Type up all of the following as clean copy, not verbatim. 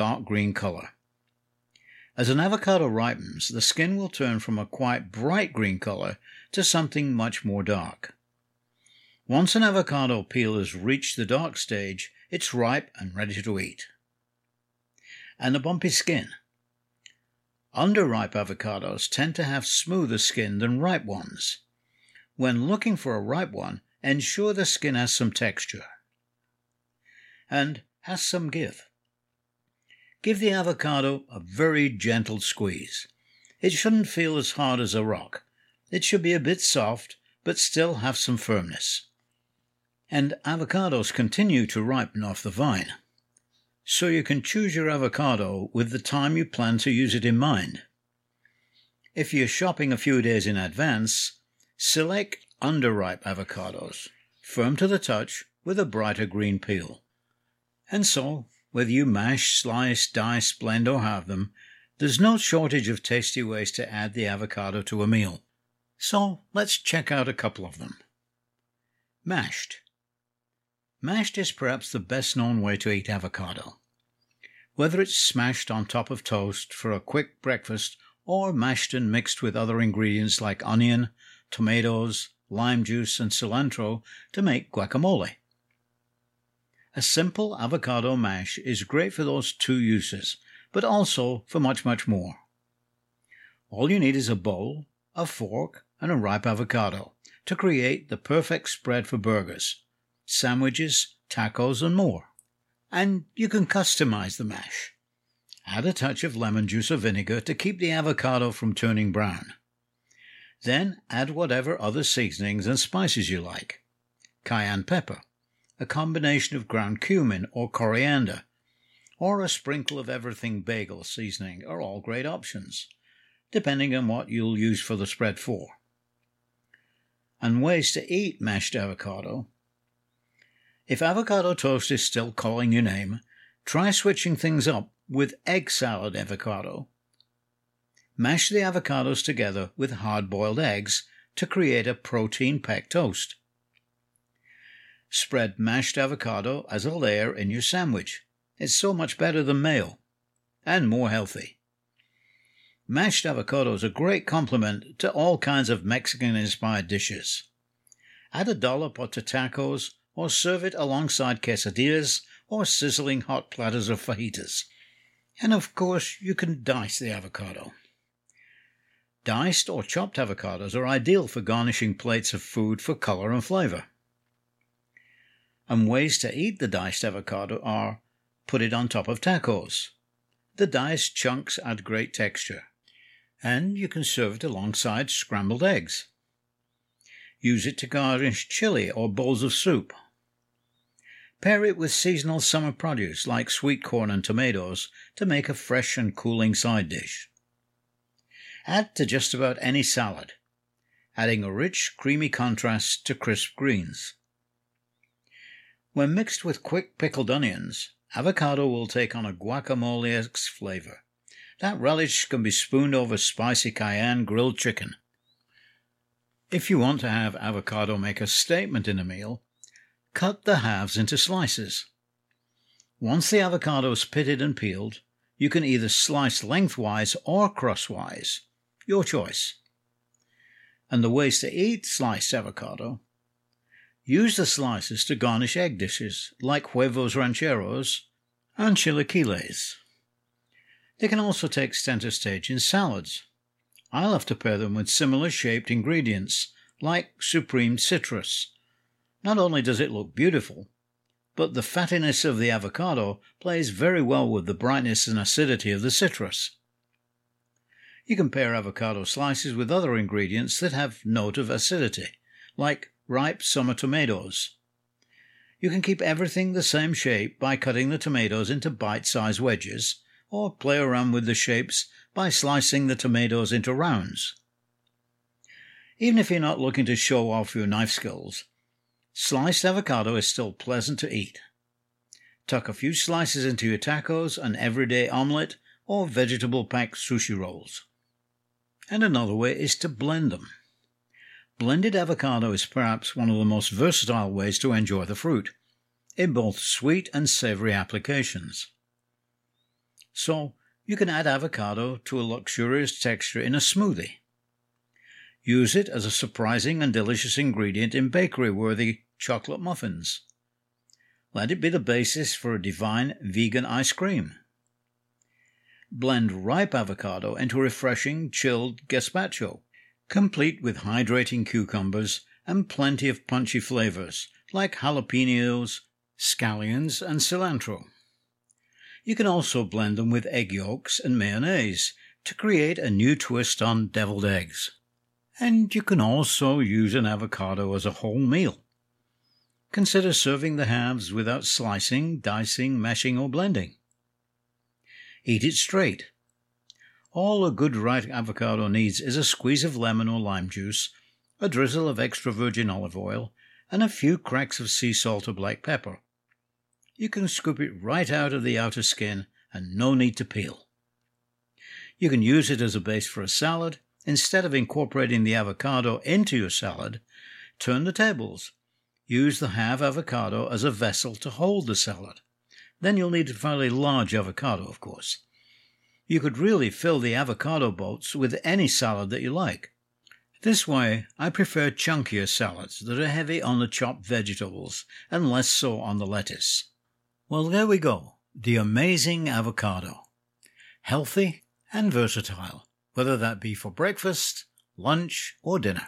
dark green color. As an avocado ripens, the skin will turn from a quite bright green color to something much more dark. Once an avocado peel has reached the dark stage, it's ripe and ready to eat. And the bumpy skin. Underripe avocados tend to have smoother skin than ripe ones. When looking for a ripe one, ensure the skin has some texture and has some give. Give the avocado a very gentle squeeze. It shouldn't feel as hard as a rock. It should be a bit soft, but still have some firmness. And avocados continue to ripen off the vine, so you can choose your avocado with the time you plan to use it in mind. If you're shopping a few days in advance, select underripe avocados, firm to the touch with a brighter green peel. And so, whether you mash, slice, dice, blend or halve them, there's no shortage of tasty ways to add the avocado to a meal. So let's check out a couple of them. Mashed. Mashed is perhaps the best known way to eat avocado. Whether it's smashed on top of toast for a quick breakfast or mashed and mixed with other ingredients like onion, tomatoes, lime juice and cilantro to make guacamole. A simple avocado mash is great for those two uses, but also for much, much more. All you need is a bowl, a fork, and a ripe avocado to create the perfect spread for burgers, sandwiches, tacos, and more. And you can customize the mash. Add a touch of lemon juice or vinegar to keep the avocado from turning brown. Then add whatever other seasonings and spices you like. Cayenne pepper, a combination of ground cumin or coriander, or a sprinkle of everything bagel seasoning are all great options, depending on what you'll use for the spread for. And ways to eat mashed avocado. If avocado toast is still calling your name, try switching things up with egg salad avocado. Mash the avocados together with hard-boiled eggs to create a protein-packed toast. Spread mashed avocado as a layer in your sandwich. It's so much better than mayo, and more healthy. Mashed avocado is a great complement to all kinds of Mexican-inspired dishes. Add a dollop to tacos, or serve it alongside quesadillas or sizzling hot platters of fajitas. And of course, you can dice the avocado. Diced or chopped avocados are ideal for garnishing plates of food for color and flavor. And ways to eat the diced avocado are: put it on top of tacos. The diced chunks add great texture, and you can serve it alongside scrambled eggs. Use it to garnish chili or bowls of soup. Pair it with seasonal summer produce like sweet corn and tomatoes to make a fresh and cooling side dish. Add to just about any salad, adding a rich, creamy contrast to crisp greens. When mixed with quick pickled onions, avocado will take on a guacamole-esque flavor. That relish can be spooned over spicy cayenne grilled chicken. If you want to have avocado make a statement in a meal, cut the halves into slices. Once the avocado is pitted and peeled, you can either slice lengthwise or crosswise, your choice. And the ways to eat sliced avocado: use the slices to garnish egg dishes like huevos rancheros and chilaquiles. They can also take center stage in salads. I love to pair them with similar shaped ingredients like supreme citrus. Not only does it look beautiful, but the fattiness of the avocado plays very well with the brightness and acidity of the citrus. You can pair avocado slices with other ingredients that have note of acidity, like ripe summer tomatoes. You can keep everything the same shape by cutting the tomatoes into bite-sized wedges, or play around with the shapes by slicing the tomatoes into rounds. Even if you're not looking to show off your knife skills, sliced avocado is still pleasant to eat. Tuck a few slices into your tacos, an everyday omelette, or vegetable-packed sushi rolls. And another way is to blend them. Blended avocado is perhaps one of the most versatile ways to enjoy the fruit, in both sweet and savory applications. so you can add avocado to a luxurious texture in a smoothie. Use it as a surprising and delicious ingredient in bakery-worthy chocolate muffins. Let it be the basis for a divine vegan ice cream. Blend ripe avocado into a refreshing, chilled gazpacho, complete with hydrating cucumbers and plenty of punchy flavors like jalapenos, scallions, and cilantro. You can also blend them with egg yolks and mayonnaise to create a new twist on deviled eggs. And you can also use an avocado as a whole meal. Consider serving the halves without slicing, dicing, mashing, or blending. Eat it straight. All a good ripe avocado needs is a squeeze of lemon or lime juice, a drizzle of extra virgin olive oil, and a few cracks of sea salt or black pepper. You can scoop it right out of the outer skin and no need to peel. You can use it as a base for a salad. Instead of incorporating the avocado into your salad, turn the tables. Use the half avocado as a vessel to hold the salad. Then you'll need a fairly large avocado, of course. You could really fill the avocado boats with any salad that you like. This way, I prefer chunkier salads that are heavy on the chopped vegetables and less so on the lettuce. Well, there we go. The amazing avocado. Healthy and versatile, whether that be for breakfast, lunch, or dinner.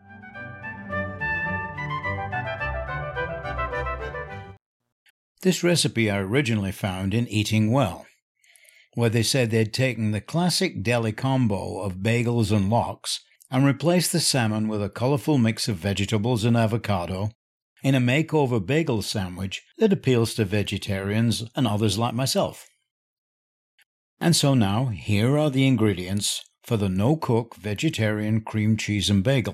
This recipe I originally found in Eating Well, where they said they'd taken the classic deli combo of bagels and lox and replaced the salmon with a colourful mix of vegetables and avocado in a makeover bagel sandwich that appeals to vegetarians and others like myself. And so now, here are the ingredients for the no-cook vegetarian cream cheese and bagel.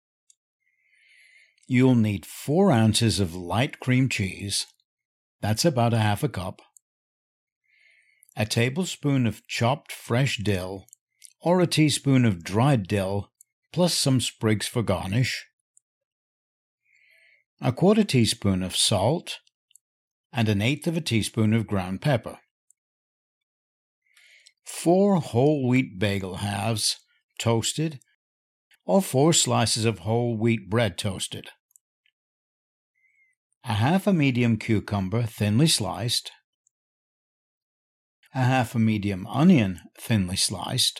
You'll need 4 ounces of light cream cheese. That's about a half a cup. A tablespoon of chopped fresh dill, or a teaspoon of dried dill, plus some sprigs for garnish. A quarter teaspoon of salt, and 1/8 of a teaspoon of ground pepper. 4 whole wheat bagel halves, toasted, or 4 slices of whole wheat bread toasted. A half a medium cucumber thinly sliced. A half a medium onion thinly sliced.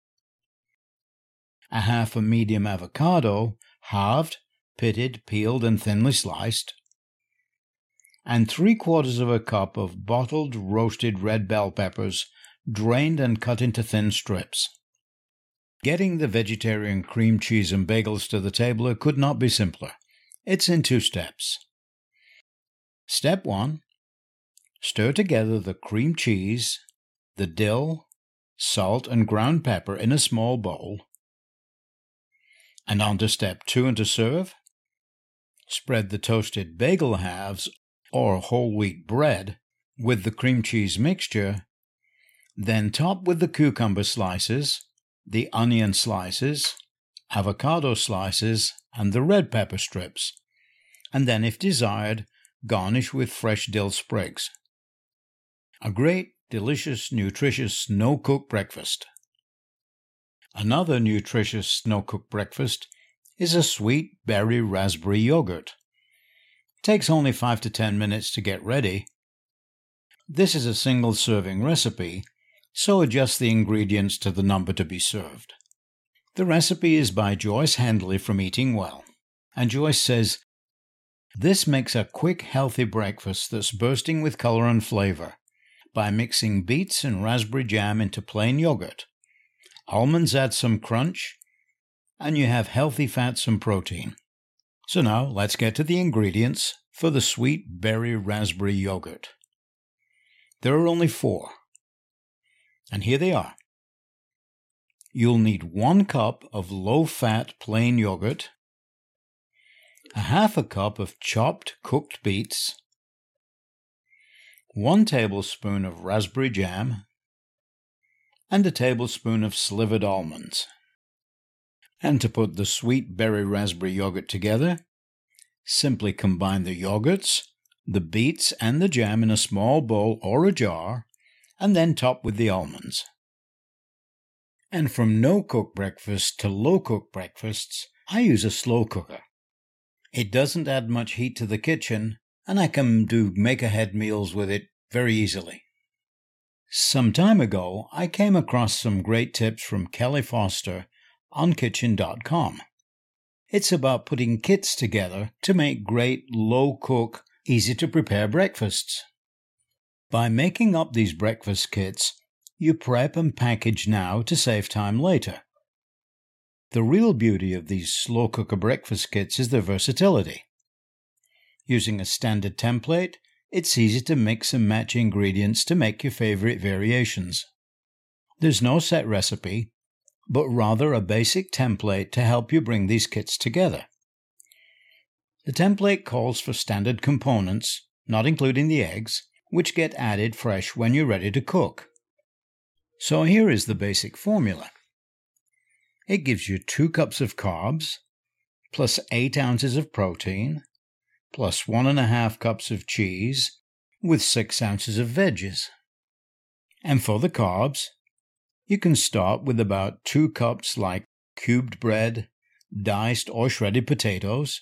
A half a medium avocado, halved, pitted, peeled, and thinly sliced. And 3/4 of a cup of bottled roasted red bell peppers, drained and cut into thin strips. Getting the vegetarian cream cheese and bagels to the table could not be simpler. It's in 2 steps. Step 1. Stir together the cream cheese, the dill, salt, and ground pepper in a small bowl. And on to Step 2, and to serve. Spread the toasted bagel halves, or whole wheat bread, with the cream cheese mixture. Then top with the cucumber slices, the onion slices, avocado slices, and the red pepper strips. And then, if desired, garnish with fresh dill sprigs. A great, delicious, nutritious, no-cook breakfast. Another nutritious, no-cook breakfast is a sweet berry raspberry yogurt. Takes only 5 to 10 minutes to get ready. This is a single-serving recipe, so adjust the ingredients to the number to be served. The recipe is by Joyce Handley from Eating Well, and Joyce says, "This makes a quick, healthy breakfast that's bursting with color and flavor by mixing beets and raspberry jam into plain yogurt. Almonds add some crunch, and you have healthy fats and protein." So now let's get to the ingredients for the sweet berry raspberry yogurt. There are only 4, and here they are. You'll need 1 cup of low-fat plain yogurt, a half a cup of chopped cooked beets, 1 tablespoon of raspberry jam, and a tablespoon of slivered almonds. And to put the sweet berry raspberry yogurt together, simply combine the yogurts, the beets, and the jam in a small bowl or a jar, and then top with the almonds. And from no-cook breakfast to low-cook breakfasts, I use a slow cooker. It doesn't add much heat to the kitchen, and I can do make-ahead meals with it very easily. Some time ago, I came across some great tips from Kelly Foster on Kitchen.com. It's about putting kits together to make great low-cook, easy-to-prepare breakfasts. By making up these breakfast kits, you prep and package now to save time later. The real beauty of these slow cooker breakfast kits is their versatility. Using a standard template, it's easy to mix and match ingredients to make your favorite variations. There's no set recipe, but rather a basic template to help you bring these kits together. The template calls for standard components, not including the eggs, which get added fresh when you're ready to cook. So here is the basic formula. It gives you 2 cups of carbs, plus 8 ounces of protein, plus 1.5 cups of cheese, with 6 ounces of veggies. And for the carbs, you can start with about 2 cups like cubed bread, diced or shredded potatoes.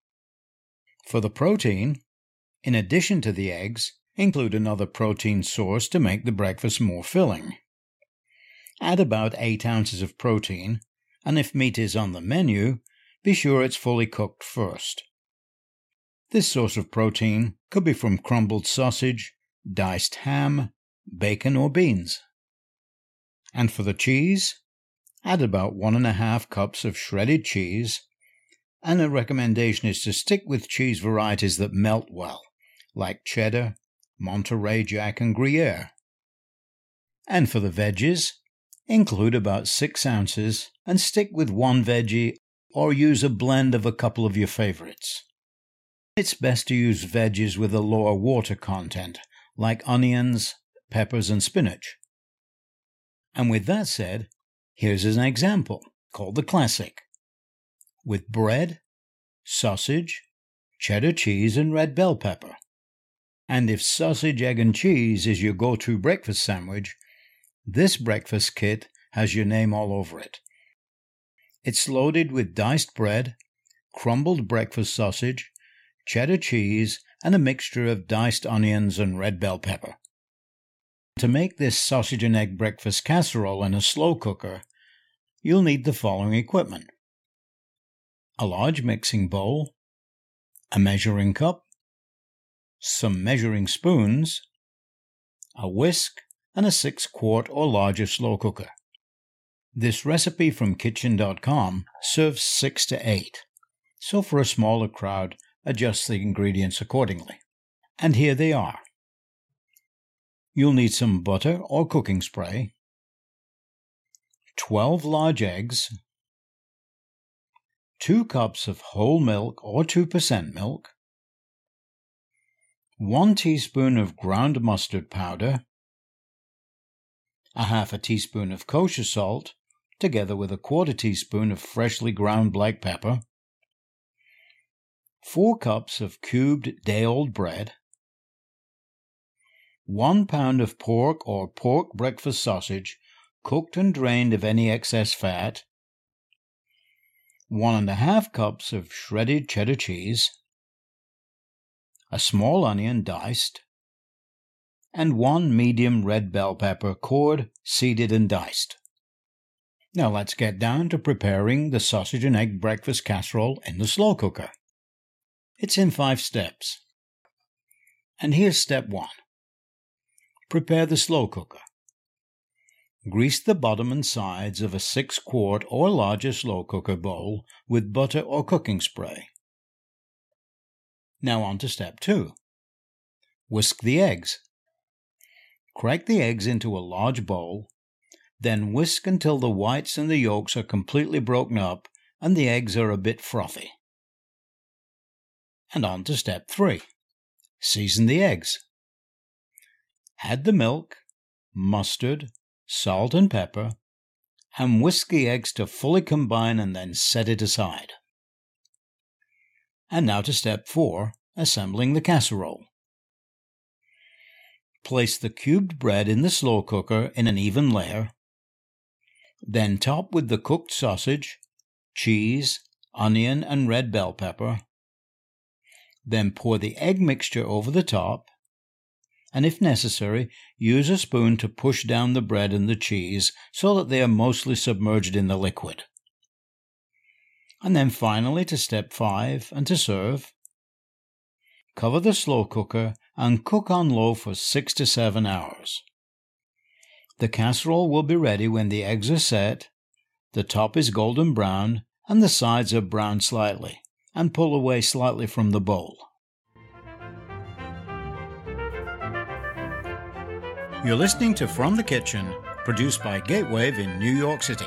For the protein, in addition to the eggs, include another protein source to make the breakfast more filling. Add about 8 ounces of protein, and if meat is on the menu, be sure it's fully cooked first. This source of protein could be from crumbled sausage, diced ham, bacon or beans. And for the cheese, add about 1.5 cups of shredded cheese, and a recommendation is to stick with cheese varieties that melt well, like cheddar, Monterey Jack and Gruyere. And for the veggies, include about 6 ounces and stick with 1 veggie or use a blend of a couple of your favorites. It's best to use veggies with a lower water content, like onions, peppers, and spinach. And with that said, here's an example called the Classic, with bread, sausage, cheddar cheese, and red bell pepper. And if sausage, egg, and cheese is your go-to breakfast sandwich, this breakfast kit has your name all over it. It's loaded with diced bread, crumbled breakfast sausage, cheddar cheese, and a mixture of diced onions and red bell pepper. To make this sausage and egg breakfast casserole in a slow cooker, you'll need the following equipment: a large mixing bowl, a measuring cup, some measuring spoons, a whisk, and a 6-quart or larger slow cooker. This recipe from Kitchen.com serves 6 to 8, so for a smaller crowd, adjust the ingredients accordingly. And here they are. You'll need some butter or cooking spray, 12 large eggs, 2 cups of whole milk or 2% milk, 1 teaspoon of ground mustard powder, a half a teaspoon of kosher salt, together with a 1/4 teaspoon of freshly ground black pepper, 4 cups of cubed day-old bread, 1 pound of pork or pork breakfast sausage, cooked and drained of any excess fat, 1.5 cups of shredded cheddar cheese, a small onion diced, and 1 medium red bell pepper cored, seeded, and diced. Now let's get down to preparing the sausage and egg breakfast casserole in the slow cooker. It's in 5 steps. And here's step 1. Prepare the slow cooker. Grease the bottom and sides of a 6-quart or larger slow cooker bowl with butter or cooking spray. Now on to step 2. Whisk the eggs. Crack the eggs into a large bowl, then whisk until the whites and the yolks are completely broken up and the eggs are a bit frothy. And on to step 3. Season the eggs. Add the milk, mustard, salt and pepper, and whisk the eggs to fully combine and then set it aside. And now to step 4, assembling the casserole. Place the cubed bread in the slow cooker in an even layer. Then top with the cooked sausage, cheese, onion, and red bell pepper. Then pour the egg mixture over the top, and if necessary, use a spoon to push down the bread and the cheese so that they are mostly submerged in the liquid. And then finally to step 5 and to serve. Cover the slow cooker and cook on low for 6 to 7 hours. The casserole will be ready when the eggs are set, the top is golden brown, and the sides are browned slightly, and pull away slightly from the bowl. You're listening to From the Kitchen, produced by Gatewave in New York City.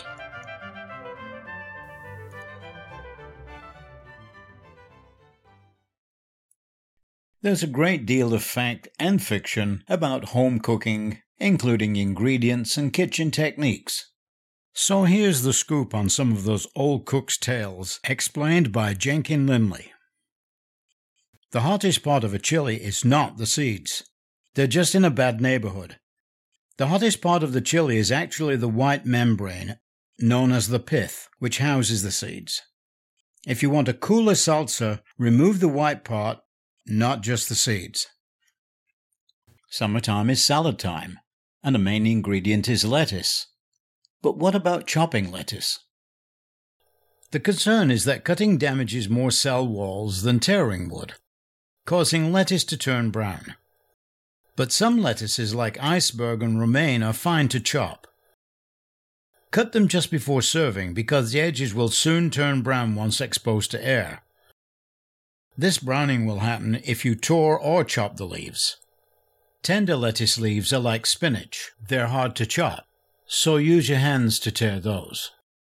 There's a great deal of fact and fiction about home cooking, including ingredients and kitchen techniques. So here's the scoop on some of those old cooks' tales, explained by Jenkin Linley. The hottest part of a chili is not the seeds. They're just in a bad neighborhood. The hottest part of the chili is actually the white membrane, known as the pith, which houses the seeds. If you want a cooler salsa, remove the white part, not just the seeds. Summertime is salad time, and a main ingredient is lettuce. But what about chopping lettuce? The concern is that cutting damages more cell walls than tearing would, causing lettuce to turn brown. But some lettuces like iceberg and romaine are fine to chop. Cut them just before serving because the edges will soon turn brown once exposed to air. This browning will happen if you tore or chop the leaves. Tender lettuce leaves are like spinach. They're hard to chop, so use your hands to tear those.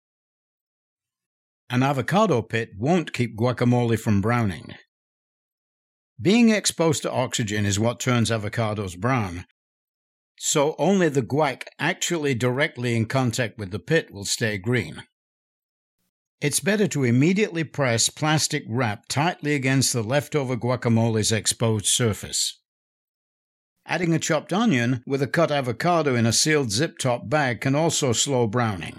An avocado pit won't keep guacamole from browning. Being exposed to oxygen is what turns avocados brown, so only the guac actually directly in contact with the pit will stay green. It's better to immediately press plastic wrap tightly against the leftover guacamole's exposed surface. Adding a chopped onion with a cut avocado in a sealed zip-top bag can also slow browning.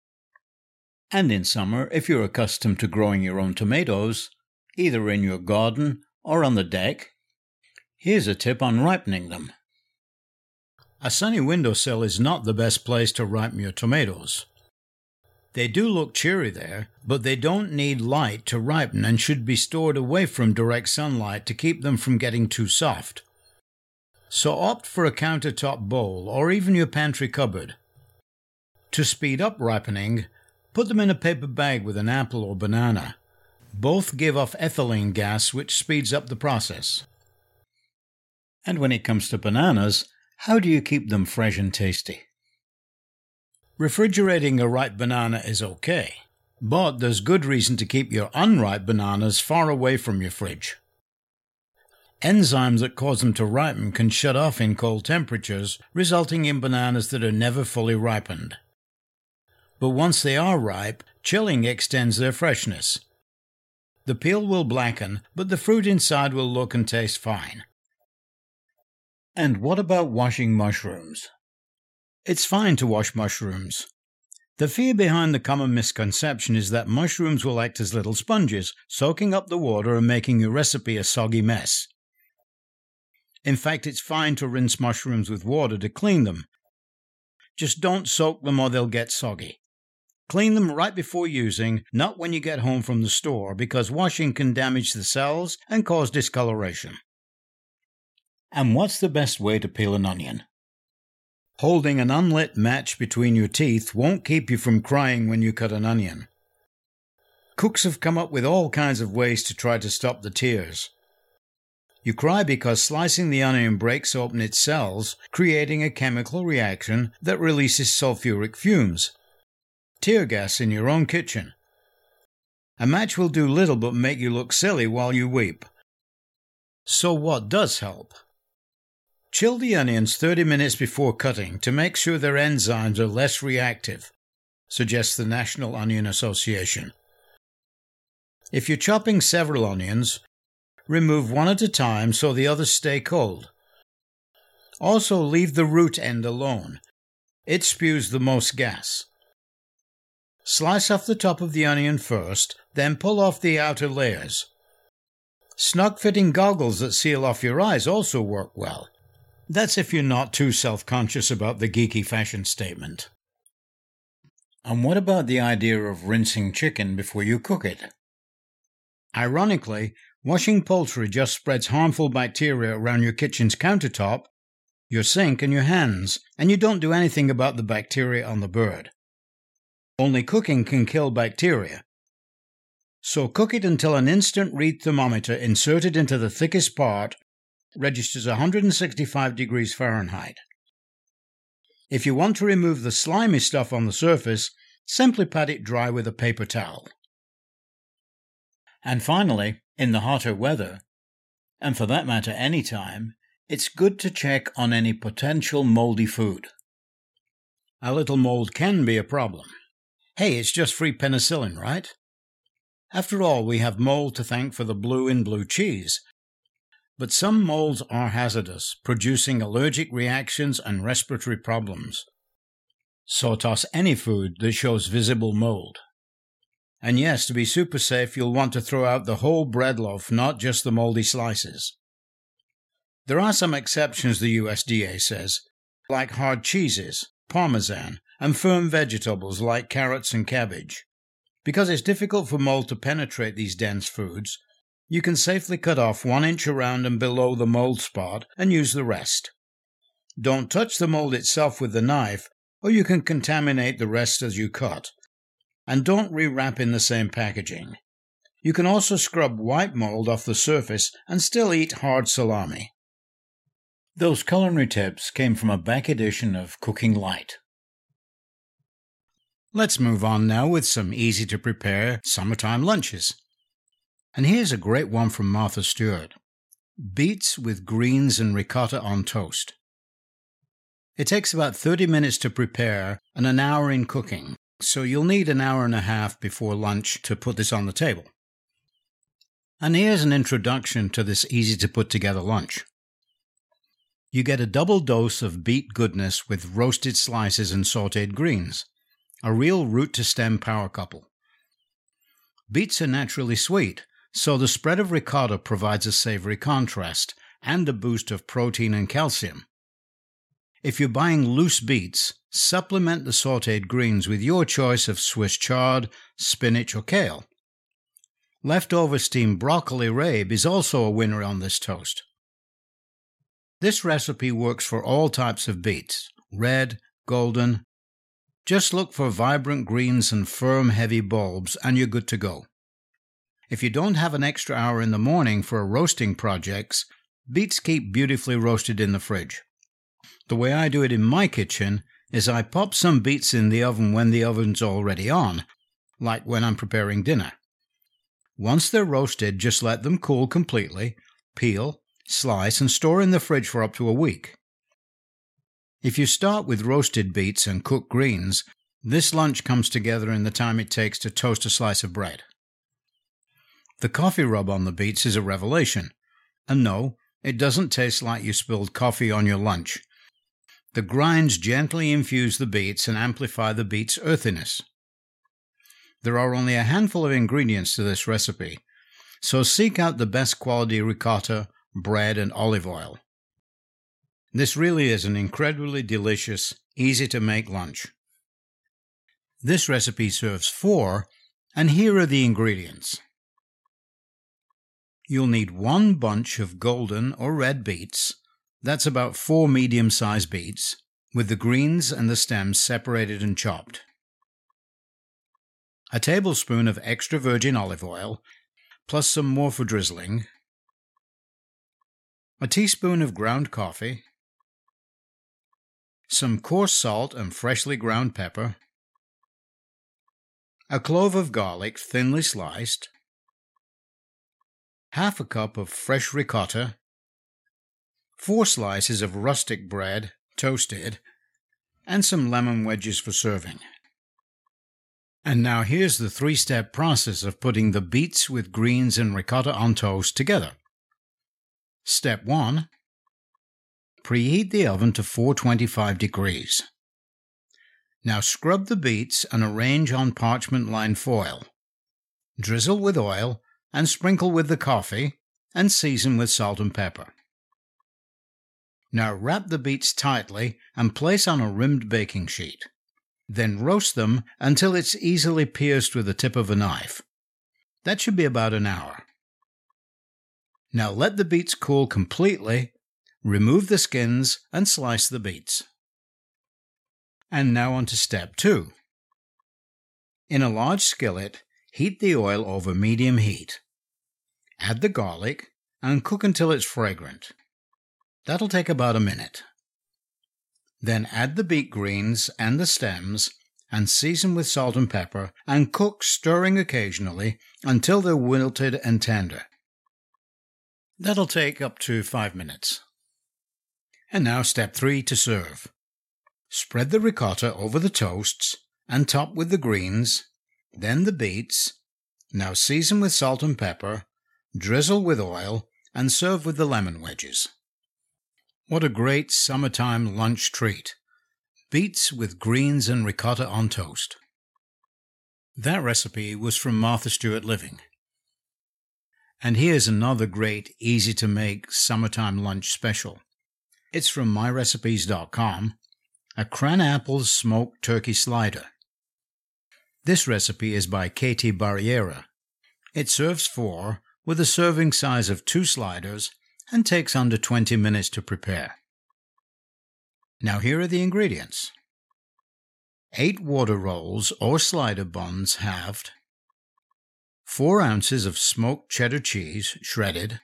And in summer, if you're accustomed to growing your own tomatoes, either in your garden or on the deck, here's a tip on ripening them. A sunny windowsill is not the best place to ripen your tomatoes. They do look cheery there, but they don't need light to ripen and should be stored away from direct sunlight to keep them from getting too soft. So opt for a countertop bowl or even your pantry cupboard. To speed up ripening, put them in a paper bag with an apple or banana. Both give off ethylene gas, which speeds up the process. And when it comes to bananas, how do you keep them fresh and tasty? Refrigerating a ripe banana is okay, but there's good reason to keep your unripe bananas far away from your fridge. Enzymes that cause them to ripen can shut off in cold temperatures, resulting in bananas that are never fully ripened. But once they are ripe, chilling extends their freshness. The peel will blacken, but the fruit inside will look and taste fine. And what about washing mushrooms? It's fine to wash mushrooms. The fear behind the common misconception is that mushrooms will act as little sponges, soaking up the water and making your recipe a soggy mess. In fact, it's fine to rinse mushrooms with water to clean them. Just don't soak them or they'll get soggy. Clean them right before using, not when you get home from the store, because washing can damage the cells and cause discoloration. And what's the best way to peel an onion? Holding an unlit match between your teeth won't keep you from crying when you cut an onion. Cooks have come up with all kinds of ways to try to stop the tears. You cry because slicing the onion breaks open its cells, creating a chemical reaction that releases sulfuric fumes. Tear gas in your own kitchen. A match will do little but make you look silly while you weep. So what does help? Chill the onions 30 minutes before cutting to make sure their enzymes are less reactive, suggests the National Onion Association. If you're chopping several onions, remove one at a time so the others stay cold. Also, leave the root end alone. It spews the most gas. Slice off the top of the onion first, then pull off the outer layers. Snug-fitting goggles that seal off your eyes also work well. That's if you're not too self-conscious about the geeky fashion statement. And what about the idea of rinsing chicken before you cook it? Ironically, washing poultry just spreads harmful bacteria around your kitchen's countertop, your sink, and your hands, and you don't do anything about the bacteria on the bird. Only cooking can kill bacteria. So cook it until an instant read thermometer inserted into the thickest part registers 165 degrees Fahrenheit. If you want to remove the slimy stuff on the surface, simply pat it dry with a paper towel. And finally, in the hotter weather, and for that matter any time, it's good to check on any potential moldy food. A little mold can be a problem. Hey, it's just free penicillin, right? After all, we have mold to thank for the blue in blue cheese. But some molds are hazardous, producing allergic reactions and respiratory problems. So toss any food that shows visible mold. And yes, to be super safe, you'll want to throw out the whole bread loaf, not just the moldy slices. There are some exceptions, the USDA says, like hard cheeses, parmesan, and firm vegetables like carrots and cabbage. Because it's difficult for mold to penetrate these dense foods, you can safely cut off 1 inch around and below the mold spot and use the rest. Don't touch the mold itself with the knife, or you can contaminate the rest as you cut. And don't rewrap in the same packaging. You can also scrub white mold off the surface and still eat hard salami. Those culinary tips came from a back edition of Cooking Light. Let's move on now with some easy-to-prepare summertime lunches. And here's a great one from Martha Stewart. Beets with greens and ricotta on toast. It takes about 30 minutes to prepare and an hour in cooking, so you'll need an hour and a half before lunch to put this on the table. And here's an introduction to this easy-to-put-together lunch. You get a double dose of beet goodness with roasted slices and sautéed greens. A real root-to-stem power couple. Beets are naturally sweet, so the spread of ricotta provides a savory contrast and a boost of protein and calcium. If you're buying loose beets, supplement the sautéed greens with your choice of Swiss chard, spinach, or kale. Leftover steamed broccoli rabe is also a winner on this toast. This recipe works for all types of beets, red, golden. Just look for vibrant greens and firm, heavy bulbs, and you're good to go. If you don't have an extra hour in the morning for roasting projects, beets keep beautifully roasted in the fridge. The way I do it in my kitchen is I pop some beets in the oven when the oven's already on, like when I'm preparing dinner. Once they're roasted, just let them cool completely, peel, slice, and store in the fridge for up to a week. If you start with roasted beets and cooked greens, this lunch comes together in the time it takes to toast a slice of bread. The coffee rub on the beets is a revelation. And no, it doesn't taste like you spilled coffee on your lunch. The grinds gently infuse the beets and amplify the beets' earthiness. There are only a handful of ingredients to this recipe, so seek out the best quality ricotta, bread, and olive oil. This really is an incredibly delicious, easy-to-make lunch. This recipe serves 4, and here are the ingredients. You'll need 1 bunch of golden or red beets. That's about 4 medium-sized beets, with the greens and the stems separated and chopped. A tablespoon of extra virgin olive oil, plus some more for drizzling. A teaspoon of ground coffee. Some coarse salt and freshly ground pepper. A clove of garlic thinly sliced. Half a cup of fresh ricotta. 4 slices of rustic bread, toasted, and some lemon wedges for serving. And now here's the 3-step process of putting the beets with greens and ricotta on toast together. Step 1. Preheat the oven to 425 degrees. Now scrub the beets and arrange on parchment-lined foil. Drizzle with oil and sprinkle with the coffee and season with salt and pepper. Now wrap the beets tightly and place on a rimmed baking sheet. Then roast them until it's easily pierced with the tip of a knife. That should be about an hour. Now let the beets cool completely, remove the skins and slice the beets. And now on to step 2. In a large skillet, heat the oil over medium heat. Add the garlic and cook until it's fragrant. That'll take about a minute. Then add the beet greens and the stems and season with salt and pepper and cook, stirring occasionally until they're wilted and tender. That'll take up to 5 minutes. And now step 3 to serve. Spread the ricotta over the toasts and top with the greens, then the beets. Now season with salt and pepper, drizzle with oil, and serve with the lemon wedges. What a great summertime lunch treat! Beets with greens and ricotta on toast. That recipe was from Martha Stewart Living. And here's another great, easy-to-make summertime lunch special. It's from myrecipes.com, a cran-apple smoked turkey slider. This recipe is by Katie Barriera. It serves 4 with a serving size of 2 sliders and takes under 20 minutes to prepare. Now here are the ingredients. 8 water rolls or slider buns halved, 4 ounces of smoked cheddar cheese shredded,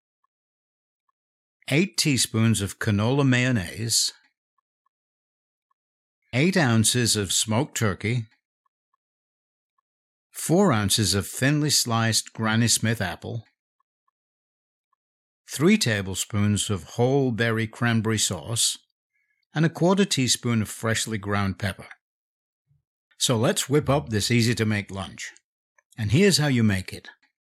8 teaspoons of canola mayonnaise, 8 ounces of smoked turkey, 4 ounces of thinly sliced Granny Smith apple, 3 tablespoons of whole berry cranberry sauce, and a 1/4 teaspoon of freshly ground pepper. So let's whip up this easy-to-make lunch. And here's how you make it.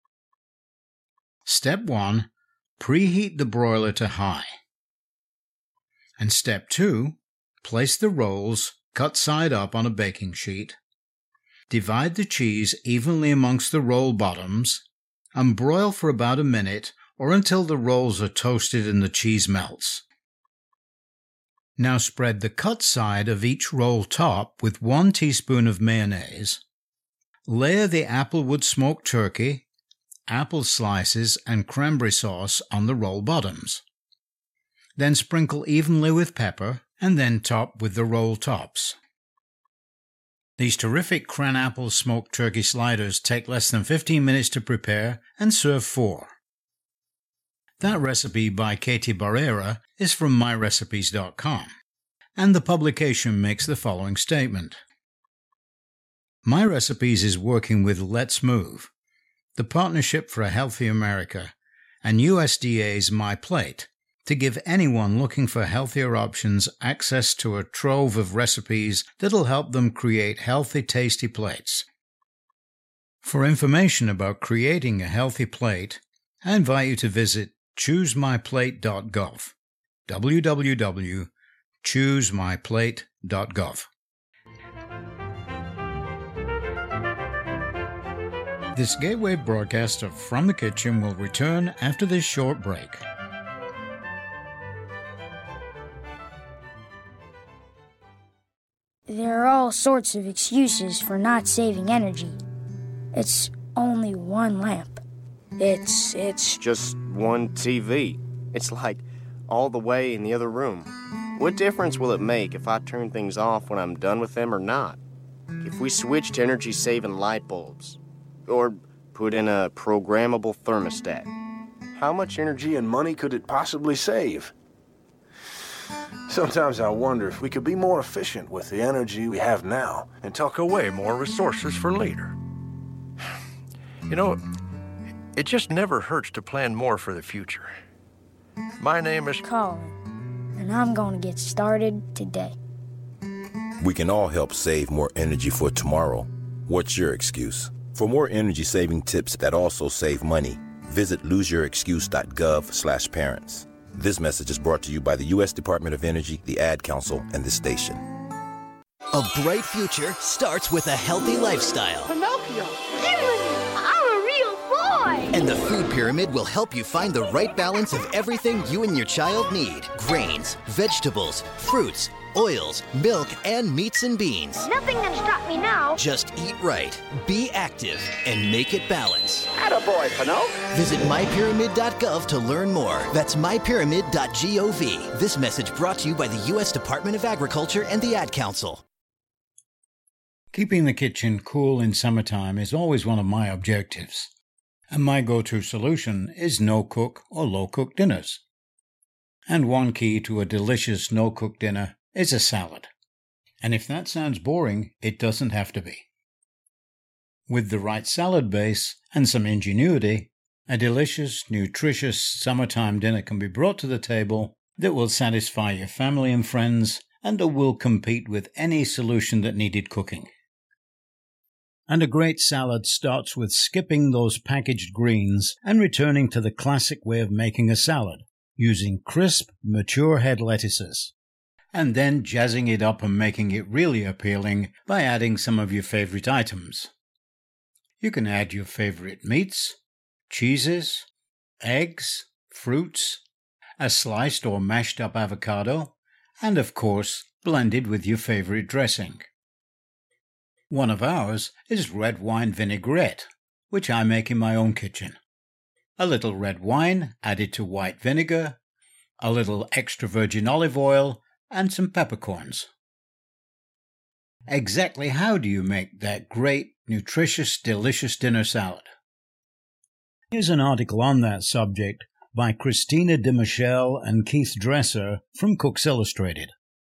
Step 1, preheat the broiler to high. And step 2, place the rolls cut side up on a baking sheet. Divide the cheese evenly amongst the roll bottoms and broil for about a minute or until the rolls are toasted and the cheese melts. Now spread the cut side of each roll top with 1 teaspoon of mayonnaise. Layer the applewood smoked turkey, apple slices, and cranberry sauce on the roll bottoms. Then sprinkle evenly with pepper, and then top with the roll tops. These terrific cran-apple smoked turkey sliders take less than 15 minutes to prepare and serve 4. That recipe by Katie Barriera is from myrecipes.com, and the publication makes the following statement. My Recipes is working with Let's Move, the Partnership for a Healthy America, and USDA's My Plate to give anyone looking for healthier options access to a trove of recipes that'll help them create healthy, tasty plates. For information about creating a healthy plate, I invite you to visit choosemyplate.gov, www.choosemyplate.gov. This Gateway broadcast of From the Kitchen will return after this short break. There are all sorts of excuses for not saving energy. It's only one lamp. It's just one TV. It's like all the way in the other room. What difference will it make if I turn things off when I'm done with them or not? If we switch to energy-saving light bulbs, or put in a programmable thermostat, how much energy and money could it possibly save? Sometimes I wonder if we could be more efficient with the energy we have now and tuck away more resources for later. You know, it just never hurts to plan more for the future. My name is Colin, and I'm going to get started today. We can all help save more energy for tomorrow. What's your excuse? For more energy-saving tips that also save money, visit loseyourexcuse.gov/parents. This message is brought to you by the U.S. Department of Energy, the Ad Council, and this station. A bright future starts with a healthy lifestyle. Pinocchio! I'm a real boy! And the Food Pyramid will help you find the right balance of everything you and your child need. Grains, vegetables, fruits, oils, milk, and meats and beans. Nothing can stop me now. Just eat right, be active, and make it balance. Attaboy, Pinocchio! Visit mypyramid.gov to learn more. That's mypyramid.gov. This message brought to you by the U.S. Department of Agriculture and the Ad Council. Keeping the kitchen cool in summertime is always one of my objectives, and my go-to solution is no-cook or low-cook dinners. And one key to a delicious no-cook dinner is a salad. And if that sounds boring, it doesn't have to be. With the right salad base and some ingenuity, a delicious, nutritious summertime dinner can be brought to the table that will satisfy your family and friends and will compete with any solution that needed cooking. And a great salad starts with skipping those packaged greens and returning to the classic way of making a salad, using crisp, mature head lettuces, and then jazzing it up and making it really appealing by adding some of your favorite items. You can add your favorite meats, cheeses, eggs, fruits, a sliced or mashed up avocado, and of course, blended with your favorite dressing. One of ours is red wine vinaigrette, which I make in my own kitchen. A little red wine added to white vinegar, a little extra virgin olive oil, and some peppercorns. Exactly how do you make that great, nutritious, delicious dinner salad? Here's an article on that subject by Christina DeMichelle and Keith Dresser from Cooks Illustrated.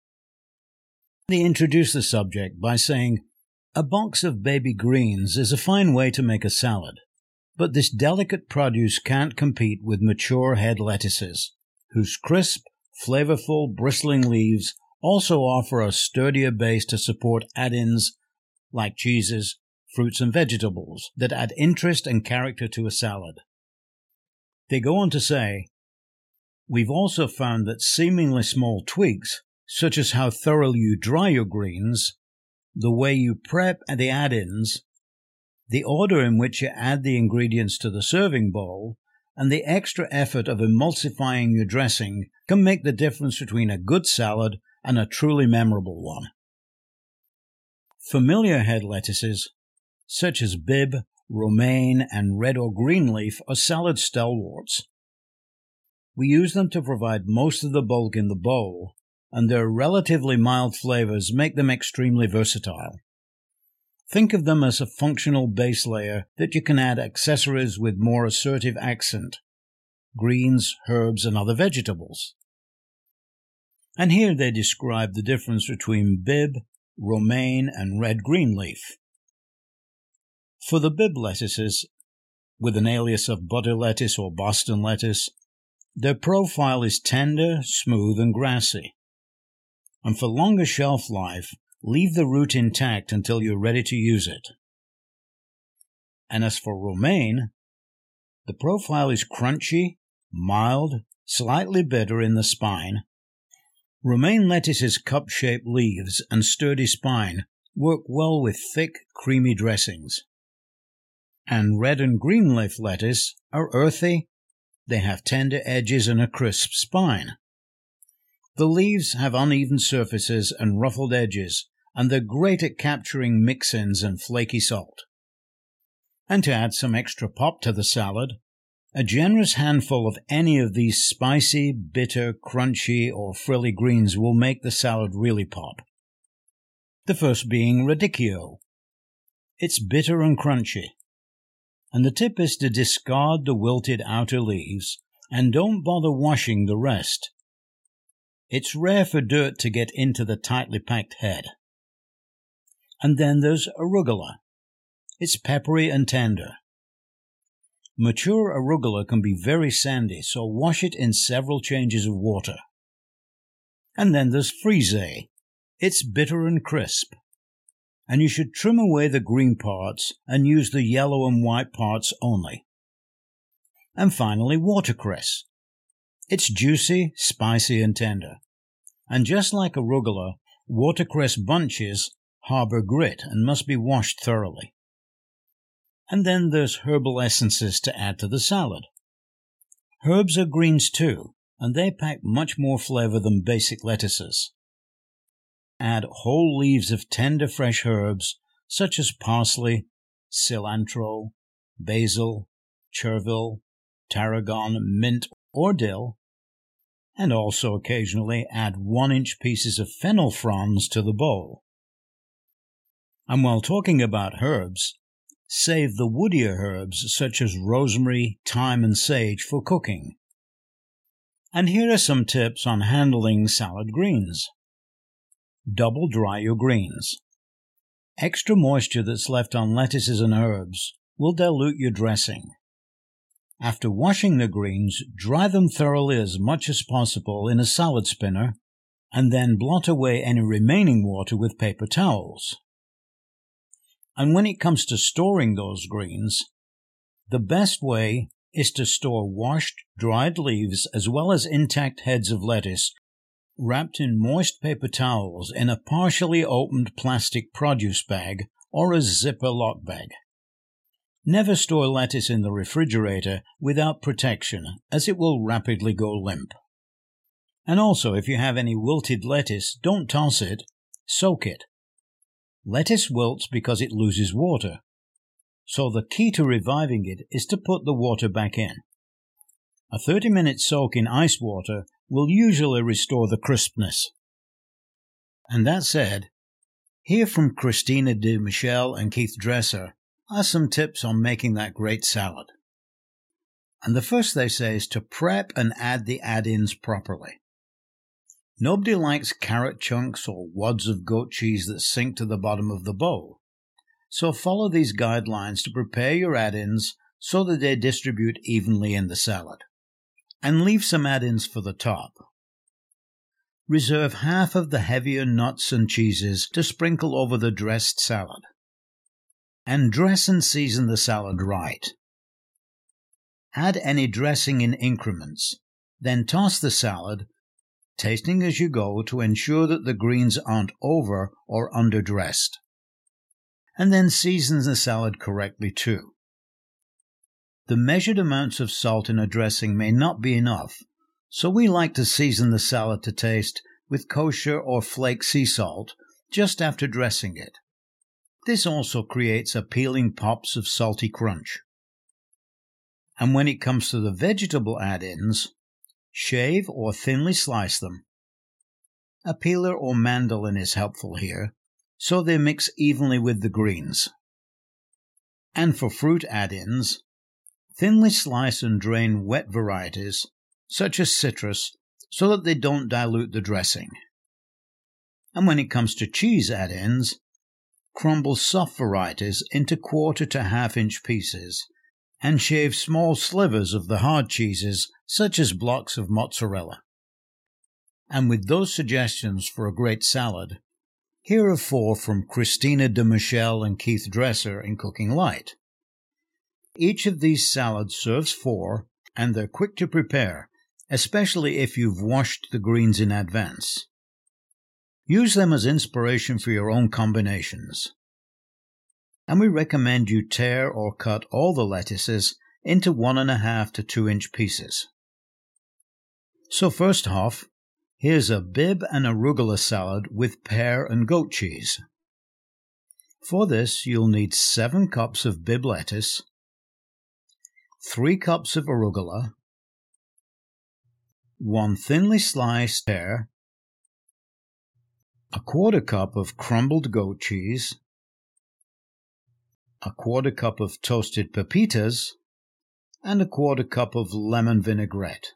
They introduce the subject by saying, "A box of baby greens is a fine way to make a salad, but this delicate produce can't compete with mature head lettuces, whose crisp, flavorful, bristling leaves also offer a sturdier base to support add-ins like cheeses, fruits, and vegetables that add interest and character to a salad." They go on to say, "We've also found that seemingly small tweaks, such as how thoroughly you dry your greens, the way you prep the add-ins, the order in which you add the ingredients to the serving bowl, and the extra effort of emulsifying your dressing can make the difference between a good salad and a truly memorable one." Familiar head lettuces, such as Bibb, romaine, and red or green leaf, are salad stalwarts. We use them to provide most of the bulk in the bowl, and their relatively mild flavors make them extremely versatile. Think of them as a functional base layer that you can add accessories with more assertive accent, greens, herbs, and other vegetables. And here they describe the difference between Bibb, romaine, and red green leaf. For the Bibb lettuces, with an alias of butter lettuce or Boston lettuce, their profile is tender, smooth, and grassy. And for longer shelf life, leave the root intact until you're ready to use it. And as for romaine, the profile is crunchy, mild, slightly bitter in the spine. Romaine lettuce's cup-shaped leaves and sturdy spine work well with thick, creamy dressings. And red and green leaf lettuce are earthy, they have tender edges and a crisp spine. The leaves have uneven surfaces and ruffled edges, and they're great at capturing mix-ins and flaky salt. And to add some extra pop to the salad, a generous handful of any of these spicy, bitter, crunchy, or frilly greens will make the salad really pop. The first being radicchio. It's bitter and crunchy. And the tip is to discard the wilted outer leaves and don't bother washing the rest. It's rare for dirt to get into the tightly packed head. And then there's arugula. It's peppery and tender. Mature arugula can be very sandy, so wash it in several changes of water. And then there's frisee. It's bitter and crisp. And you should trim away the green parts and use the yellow and white parts only. And finally, watercress. It's juicy, spicy, and tender. And just like arugula, watercress bunches harbor grit and must be washed thoroughly. And then there's herbal essences to add to the salad. Herbs are greens too, and they pack much more flavor than basic lettuces. Add whole leaves of tender fresh herbs such as parsley, cilantro, basil, chervil, tarragon, mint, or dill, and also occasionally add 1-inch pieces of fennel fronds to the bowl. And while talking about herbs, save the woodier herbs such as rosemary, thyme, and sage for cooking. And here are some tips on handling salad greens. Double dry your greens. Extra moisture that's left on lettuces and herbs will dilute your dressing. After washing the greens, dry them thoroughly as much as possible in a salad spinner, and then blot away any remaining water with paper towels. And when it comes to storing those greens, the best way is to store washed, dried leaves as well as intact heads of lettuce wrapped in moist paper towels in a partially opened plastic produce bag or a zipper lock bag. Never store lettuce in the refrigerator without protection, as it will rapidly go limp. And also, if you have any wilted lettuce, don't toss it, soak it. Lettuce wilts because it loses water, so the key to reviving it is to put the water back in. A 30-minute soak in ice water will usually restore the crispness. And that said, here from Christina de Michel and Keith Dresser are some tips on making that great salad. And the first they say is to prep and add the add-ins properly. Nobody likes carrot chunks or wads of goat cheese that sink to the bottom of the bowl. So follow these guidelines to prepare your add-ins so that they distribute evenly in the salad. And leave some add-ins for the top. Reserve half of the heavier nuts and cheeses to sprinkle over the dressed salad. And dress and season the salad right. Add any dressing in increments, then toss the salad, tasting as you go to ensure that the greens aren't over or underdressed. And then season the salad correctly too. The measured amounts of salt in a dressing may not be enough, so we like to season the salad to taste with kosher or flake sea salt just after dressing it. This also creates appealing pops of salty crunch. And when it comes to the vegetable add-ins, shave or thinly slice them. A peeler or mandolin is helpful here, so they mix evenly with the greens. And for fruit add-ins, thinly slice and drain wet varieties, such as citrus, so that they don't dilute the dressing. And when it comes to cheese add-ins, crumble soft varieties into 1/4 to 1/2-inch pieces, and shave small slivers of the hard cheeses, such as blocks of mozzarella. And with those suggestions for a great salad, here are 4 from Christina de Michel and Keith Dresser in Cooking Light. Each of these salads serves 4, and they're quick to prepare, especially if you've washed the greens in advance. Use them as inspiration for your own combinations. And we recommend you tear or cut all the lettuces into 1.5 to 2-inch pieces. So first off, here's a Bibb and arugula salad with pear and goat cheese. For this, you'll need 7 cups of Bibb lettuce, 3 cups of arugula, 1 thinly sliced pear, 1/4 cup of crumbled goat cheese, 1/4 cup of toasted pepitas, and 1/4 cup of lemon vinaigrette.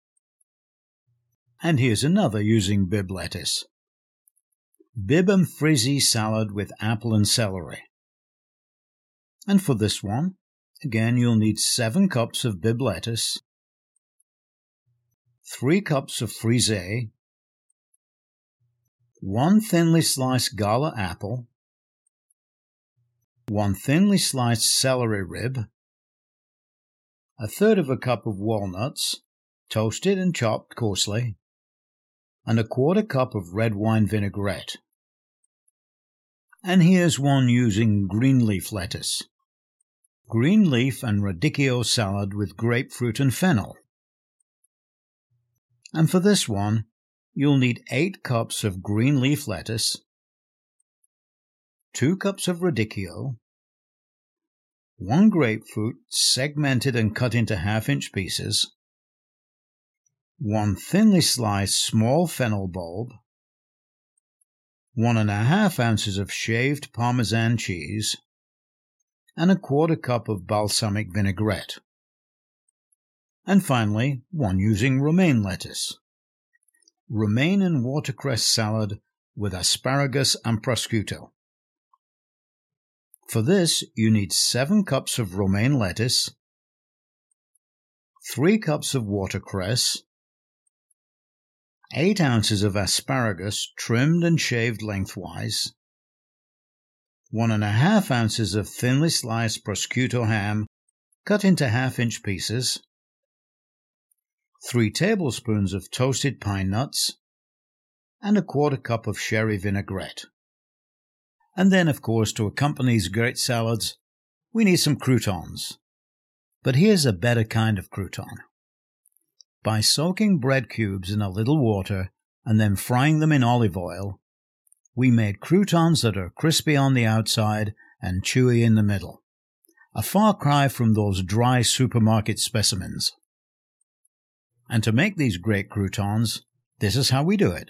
And here's another using Bibb lettuce. Bibb and frizzy salad with apple and celery. And for this one, again you'll need 7 cups of Bibb lettuce, 3 cups of frisée, 1 thinly sliced gala apple, 1 thinly sliced celery rib, 1/3 cup of walnuts, toasted and chopped coarsely, and a 1/4 cup of red wine vinaigrette. And here's one using green leaf lettuce. Green leaf and radicchio salad with grapefruit and fennel. And for this one, you'll need 8 cups of green leaf lettuce, 2 cups of radicchio, 1 grapefruit segmented and cut into 1/2-inch pieces, 1 thinly sliced small fennel bulb, 1½ ounces of shaved Parmesan cheese, and a 1/4 cup of balsamic vinaigrette. And finally, one using romaine lettuce. Romaine and watercress salad with asparagus and prosciutto. For this, you need 7 cups of romaine lettuce, 3 cups of watercress, 8 ounces of asparagus trimmed and shaved lengthwise, 1½ ounces of thinly sliced prosciutto ham cut into 1/2-inch pieces, 3 tablespoons of toasted pine nuts, and a 1/4 cup of sherry vinaigrette. And then, of course, to accompany these great salads, we need some croutons. But here's a better kind of crouton. By soaking bread cubes in a little water and then frying them in olive oil, we made croutons that are crispy on the outside and chewy in the middle. A far cry from those dry supermarket specimens. And to make these great croutons, this is how we do it.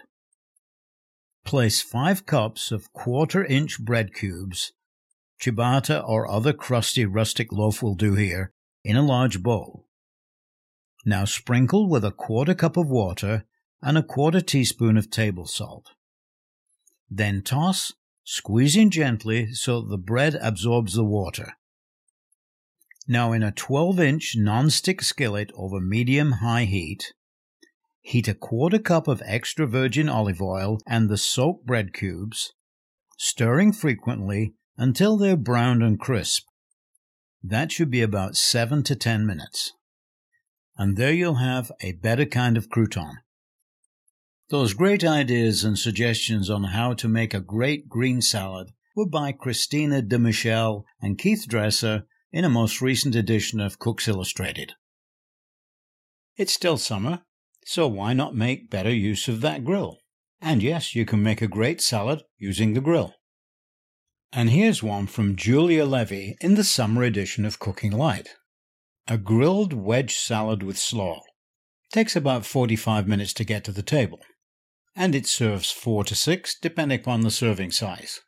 Place 5 cups of 1/4-inch bread cubes, ciabatta or other crusty rustic loaf will do here, in a large bowl. Now sprinkle with a 1/4 cup of water and a 1/4 teaspoon of table salt. Then toss, squeezing gently so that the bread absorbs the water. Now in a 12-inch non-stick skillet over medium-high heat, heat a 1/4 cup of extra virgin olive oil and the soaked bread cubes, stirring frequently until they're browned and crisp. That should be about 7 to 10 minutes. And there you'll have a better kind of crouton. Those great ideas and suggestions on how to make a great green salad were by Christina de Michel and Keith Dresser in a most recent edition of Cooks Illustrated. It's still summer, so why not make better use of that grill? And yes, you can make a great salad using the grill. And here's one from Julia Levy in the summer edition of Cooking Light. A grilled wedge salad with slaw. Takes about 45 minutes to get to the table. And it serves 4 to 6 depending upon the serving size.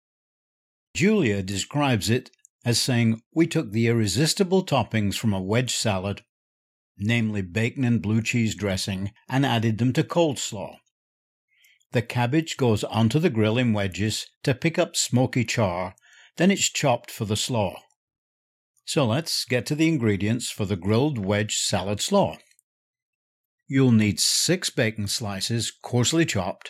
Julia describes it as saying, "We took the irresistible toppings from a wedge salad, namely bacon and blue cheese dressing, and added them to coleslaw. The cabbage goes onto the grill in wedges to pick up smoky char, then it's chopped for the slaw. So let's get to the ingredients for the grilled wedge salad slaw. You'll need 6 bacon slices coarsely chopped,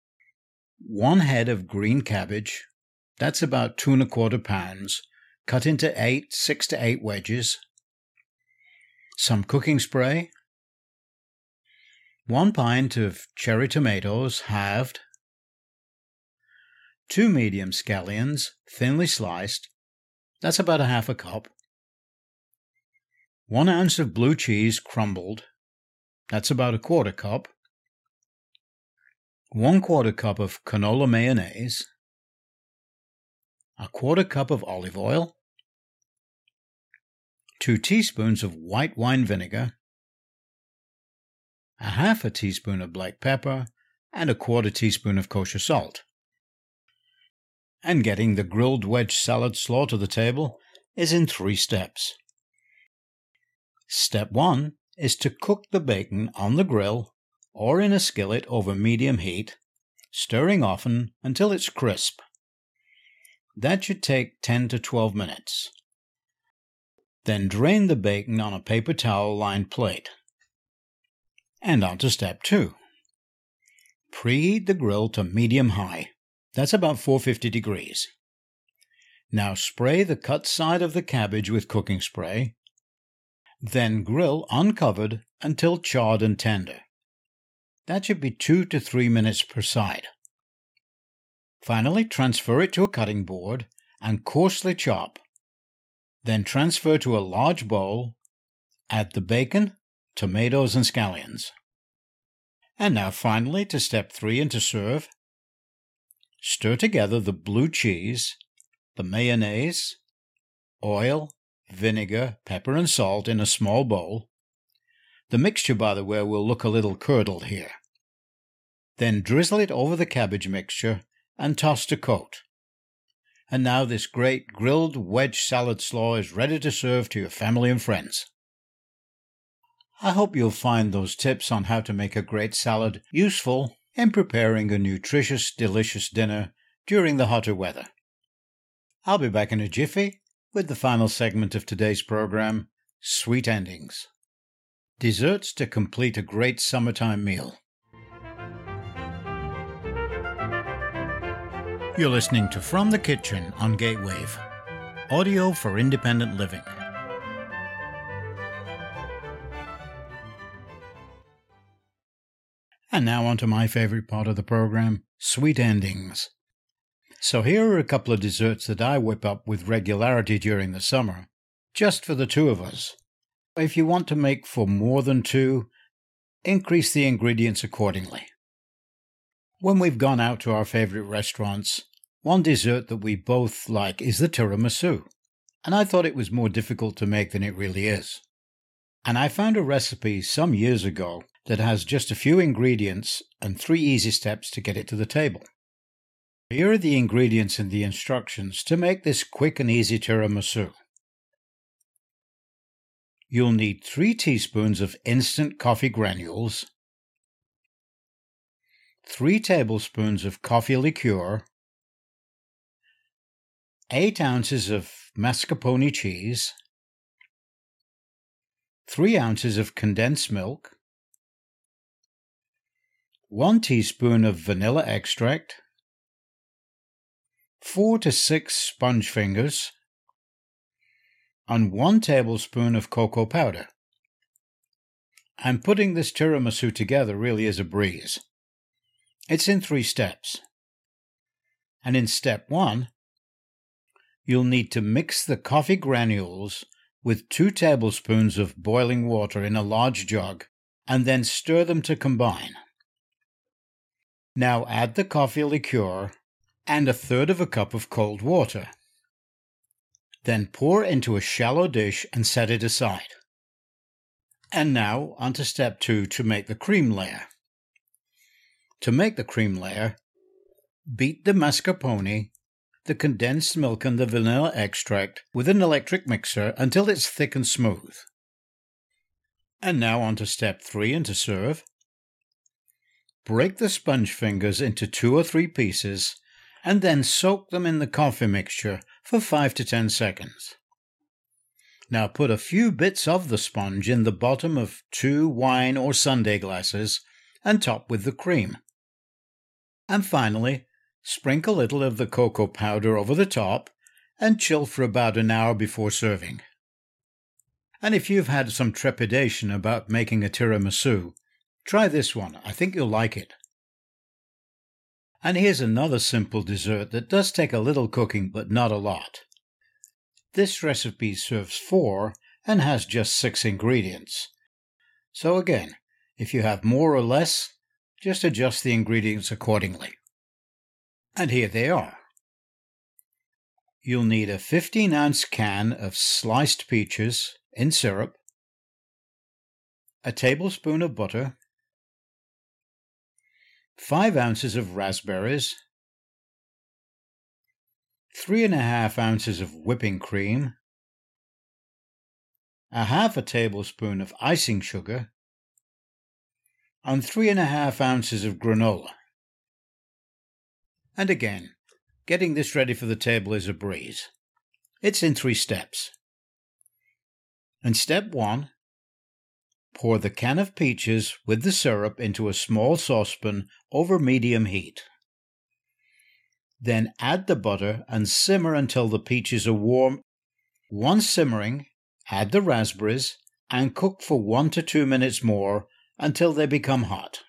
1 head of green cabbage, that's about 2 1/4 pounds, cut into 6 to 8 wedges, some cooking spray, 1 pint of cherry tomatoes halved, 2 medium scallions thinly sliced, that's about 1/2 cup, 1 ounce of blue cheese crumbled, that's about 1/4 cup, 1/4 cup of canola mayonnaise, 1/4 cup of olive oil, 2 teaspoons of white wine vinegar, 1/2 teaspoon of black pepper, and 1/4 teaspoon of kosher salt. And getting the grilled wedge salad slaw to the table is in 3 steps. Step 1 is to cook the bacon on the grill or in a skillet over medium heat, stirring often until it's crisp. That should take 10 to 12 minutes. Then drain the bacon on a paper towel-lined plate. And on to step 2. Preheat the grill to medium-high. That's about 450 degrees. Now spray the cut side of the cabbage with cooking spray. Then grill uncovered until charred and tender. That should be 2 to 3 minutes per side. Finally, transfer it to a cutting board and coarsely chop. Then transfer to a large bowl, add the bacon, tomatoes and scallions. And now finally to step 3 and to serve. Stir together the blue cheese, the mayonnaise, oil, vinegar, pepper and salt in a small bowl. The mixture, by the way, will look a little curdled here. Then drizzle it over the cabbage mixture and toss to coat. And now this great grilled wedge salad slaw is ready to serve to your family and friends. I hope you'll find those tips on how to make a great salad useful in preparing a nutritious, delicious dinner during the hotter weather. I'll be back in a jiffy with the final segment of today's program, Sweet Endings. Desserts to complete a great summertime meal. You're listening to From the Kitchen on Gatewave, audio for independent living. And now on to my favorite part of the program, Sweet Endings. So here are a couple of desserts that I whip up with regularity during the summer, just for the two of us. If you want to make for more than two, increase the ingredients accordingly. When we've gone out to our favorite restaurants, one dessert that we both like is the tiramisu, and I thought it was more difficult to make than it really is. And I found a recipe some years ago that has just a few ingredients and 3 easy steps to get it to the table. Here are the ingredients and the instructions to make this quick and easy tiramisu. You'll need 3 teaspoons of instant coffee granules, 3 tablespoons of coffee liqueur, 8 ounces of mascarpone cheese, 3 ounces of condensed milk, 1 teaspoon of vanilla extract, 4 to 6 sponge fingers, and 1 tablespoon of cocoa powder. And putting this tiramisu together really is a breeze. It's in 3 steps. And in step 1, you'll need to mix the coffee granules with 2 tablespoons of boiling water in a large jug and then stir them to combine. Now add the coffee liqueur and 1/3 cup of cold water. Then pour into a shallow dish and set it aside. And now on to step 2 to make the cream layer. To make the cream layer, beat the mascarpone, the condensed milk and the vanilla extract with an electric mixer until it's thick and smooth. And now on to step 3 and to serve. Break the sponge fingers into 2 or 3 pieces and then soak them in the coffee mixture for 5 to 10 seconds. Now put a few bits of the sponge in the bottom of 2 wine or sundae glasses and top with the cream. And finally, sprinkle a little of the cocoa powder over the top and chill for about an hour before serving. And if you've had some trepidation about making a tiramisu, try this one. I think you'll like it. And here's another simple dessert that does take a little cooking but not a lot. This recipe serves 4 and has just 6 ingredients. So again, if you have more or less, just adjust the ingredients accordingly. And here they are. You'll need a 15-ounce can of sliced peaches in syrup, a tablespoon of butter, 5 ounces of raspberries, 3½ ounces of whipping cream, a 1/2 tablespoon of icing sugar, and 3½ ounces of granola. And again, getting this ready for the table is a breeze. It's in 3 steps. In step 1, pour the can of peaches with the syrup into a small saucepan over medium heat. Then add the butter and simmer until the peaches are warm. Once simmering, add the raspberries and cook for 1 to 2 minutes more until they become hot.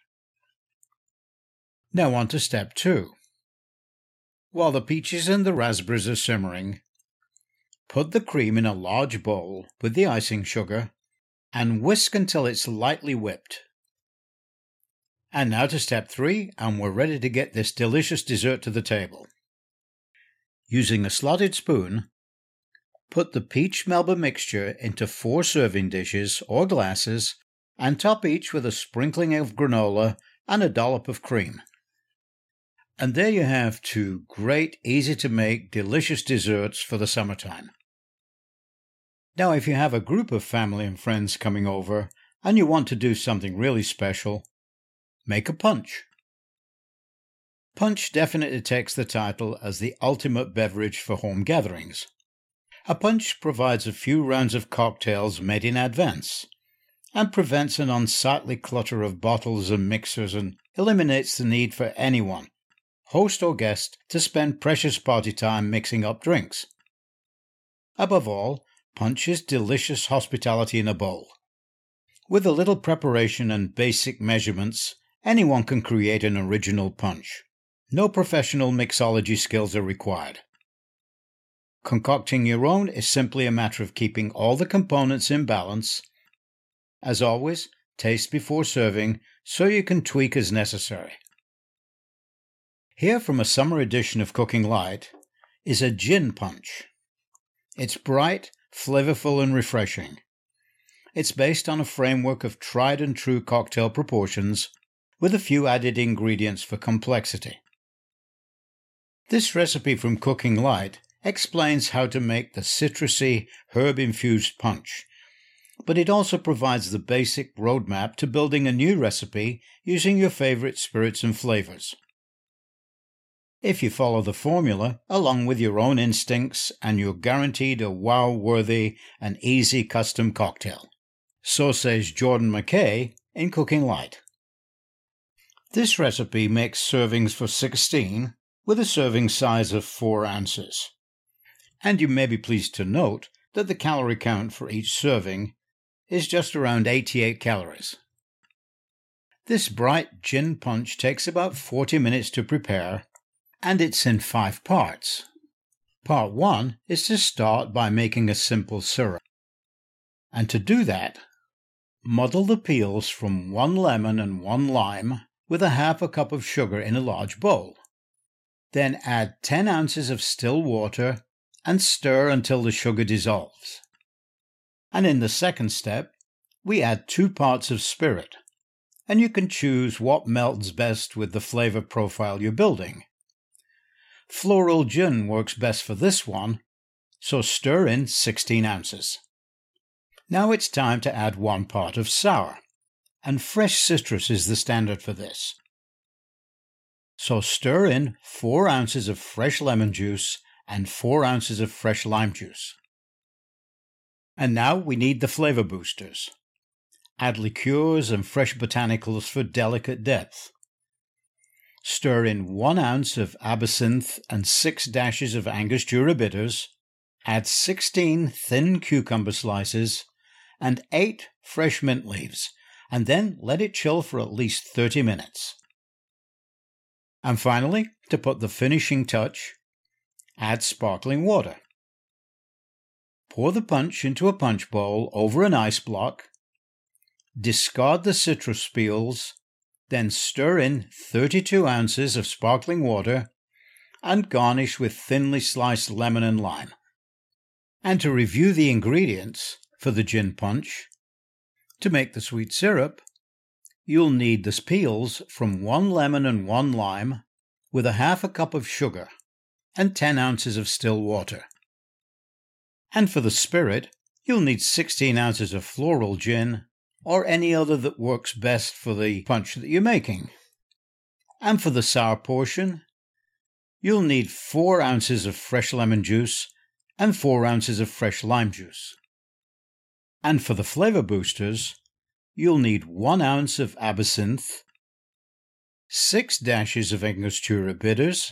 Now on to step 2. While the peaches and the raspberries are simmering, put the cream in a large bowl with the icing sugar and whisk until it's lightly whipped. And now to step 3, and we're ready to get this delicious dessert to the table. Using a slotted spoon, put the peach Melba mixture into 4 serving dishes or glasses and top each with a sprinkling of granola and a dollop of cream. And there you have 2 great, easy-to-make, delicious desserts for the summertime. Now, if you have a group of family and friends coming over and you want to do something really special, make a punch. Punch definitely takes the title as the ultimate beverage for home gatherings. A punch provides a few rounds of cocktails made in advance and prevents an unsightly clutter of bottles and mixers and eliminates the need for anyone, host or guest, to spend precious party time mixing up drinks. Above all, punch is delicious hospitality in a bowl. With a little preparation and basic measurements, anyone can create an original punch. No professional mixology skills are required. Concocting your own is simply a matter of keeping all the components in balance. As always, taste before serving so you can tweak as necessary. Here from a summer edition of Cooking Light is a gin punch. It's bright, flavorful and refreshing. It's based on a framework of tried and true cocktail proportions with a few added ingredients for complexity. This recipe from Cooking Light explains how to make the citrusy, herb-infused punch, but it also provides the basic roadmap to building a new recipe using your favorite spirits and flavors. If you follow the formula, along with your own instincts, and you're guaranteed a wow-worthy and easy custom cocktail. So says Jordan McKay in Cooking Light. This recipe makes servings for 16 with a serving size of 4 ounces. And you may be pleased to note that the calorie count for each serving is just around 88 calories. This bright gin punch takes about 40 minutes to prepare, and it's in 5 parts. Part 1 is to start by making a simple syrup. And to do that, muddle the peels from 1 lemon and 1 lime with a half a cup of sugar in a large bowl. Then add 10 ounces of still water and stir until the sugar dissolves. And in the second step, we add 2 parts of spirit, and you can choose what melts best with the flavor profile you're building. Floral gin works best for this one, so stir in 16 ounces. Now it's time to add 1 part of sour, and fresh citrus is the standard for this. So stir in 4 ounces of fresh lemon juice and 4 ounces of fresh lime juice. And now we need the flavor boosters. Add liqueurs and fresh botanicals for delicate depth. Stir in 1 ounce of absinthe and 6 dashes of Angostura bitters. Add 16 thin cucumber slices and 8 fresh mint leaves, and then let it chill for at least 30 minutes. And finally, to put the finishing touch, add sparkling water. Pour the punch into a punch bowl over an ice block. Discard the citrus peels, then stir in 32 ounces of sparkling water and garnish with thinly sliced lemon and lime. And to review the ingredients for the gin punch, to make the sweet syrup, you'll need the peels from 1 lemon and 1 lime with a half a cup of sugar and 10 ounces of still water. And for the spirit, you'll need 16 ounces of floral gin or any other that works best for the punch that you're making. And for the sour portion, you'll need 4 ounces of fresh lemon juice and 4 ounces of fresh lime juice. And for the flavor boosters, you'll need 1 ounce of absinthe, 6 dashes of Angostura bitters,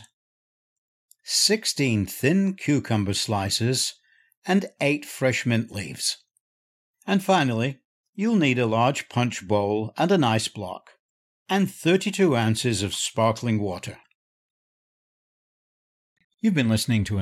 16 thin cucumber slices, and 8 fresh mint leaves. And finally, you'll need a large punch bowl and an ice block, and 32 ounces of sparkling water. You've been listening to